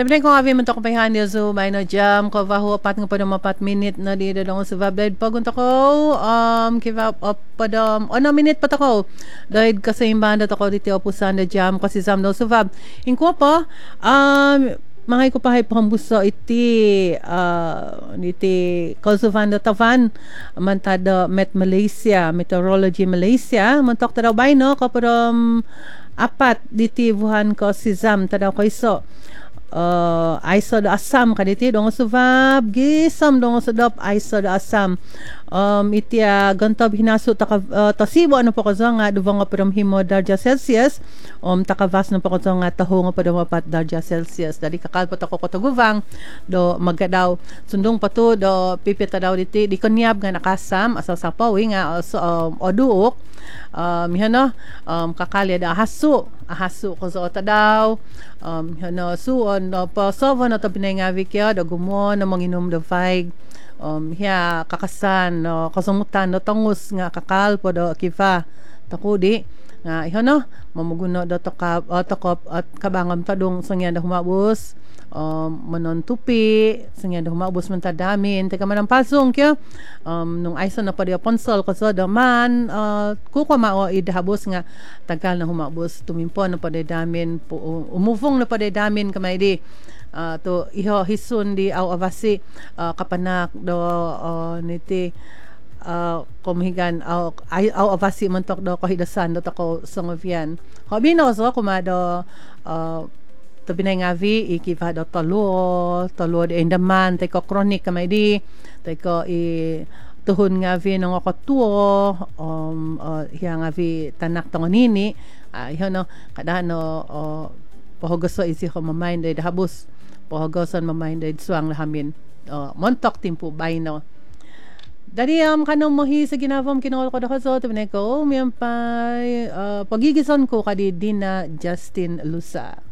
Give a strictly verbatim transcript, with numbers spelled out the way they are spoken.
Tabi ko avi man to kapayhan niya so may na jam ko va ho pat nga pa mapat minute na di dong sa vabed pagunta ko um give up up pa dam ano minute pa ko dahil kasi imbanda to ko dito opusan na jam kasi sam no so vab inko pa um mga ko pa hay pambuso iti uh, iti Kosovan da Tavan mantada Met Malaysia Meteorology Malaysia mantok tadaw bay no kaparam apat diti buhan ko si Zam tadaw ko iso uh, aiso da Assam kaditi dong suvab gisam dong sudop aiso da Assam um iti uh, gantab hinaso ta uh, tasibo ano pa ko nga duvang nga param himo darja Celsius um takavas na pa ko nga taho nga padam apat darja Celsius dali kakalpot ako ko taguvang do magadaw sundong pato do pipita daw diti di konyab nga nakasam asa sapawi nga also, um, oduok um hano um kakali da hasu ahasu ko sa ota daw um hano suon no pa sovo na to pinangavi kya da gumo na manginom do faig um hiya kakasan no kasumutan no tangus nga kakal po do kifa takudi nga ihano mamuguno do to ka uh, takop at kabangam tadong sangya da humabos um manon tupi sangya da humabos man tadamin teka man ang pasong kya um nung aisa na pa di ponsol ko so daman uh, kuko mao idahabos nga tagal na humabos tumimpo na pa di damin umuvong na pa di damin kamay di Uh, to iho hisun di aw avasi uh, kapanak do uh, niti uh, kumhigan aw aw avasi mentok do kahidasan do tako songovian hobi no so kumado uh, to binay ngavi ikiva do talo talo de endaman te ko kronik kamay di te ko i tuhon ngavi no ko tuo um uh, hiya ngavi tanak tongonini uh, iho no kada no uh, pahugaso isi ko mamind de habus pahugasan mamind suang lahamin uh, montok timpo bay no dari am um, kanong mohi sa ginavom kinol ko daw so tibne ko miyam pa uh, pagigison ko kadi Dina Justin Lusa.